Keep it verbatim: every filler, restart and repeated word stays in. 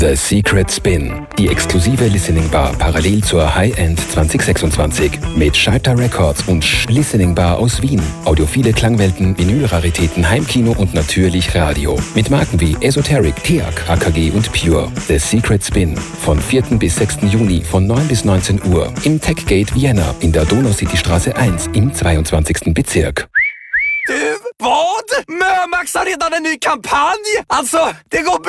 The Secret Spin, die exklusive Listening Bar parallel zur High-End zwanzig sechsundzwanzig. Mit Schalter Records und Sch Listening Bar aus Wien. Audiophile Klangwelten, Vinylraritäten, Heimkino und natürlich Radio. Mit Marken wie Esoteric, Teak, A K G und Pure. The Secret Spin. Von vierten bis sechsten Juni von neun bis neunzehn Uhr. Im Techgate Vienna in der Donaucitystraße eins im zweiundzwanzigsten Bezirk. Du, vad? Mömax har redan en ny kampanj! Alltså, det går bra!